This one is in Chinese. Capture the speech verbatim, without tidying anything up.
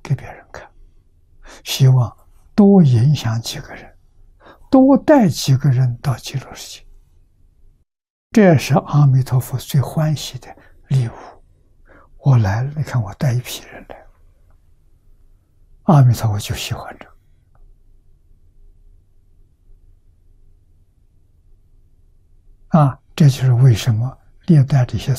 给别人看，希望多影响几个人，多带几个人到极乐世界。这是阿弥陀佛最欢喜的礼物。我来了，你看我带一批人来，阿弥陀佛就喜欢这个。啊，这就是为什么历代这些